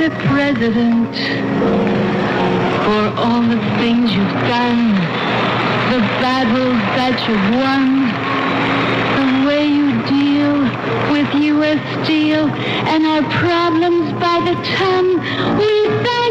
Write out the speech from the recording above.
Mr. President, for all the things you've done, the battles that you've won, the way you deal with U.S. Steel and our problems by the ton. We thank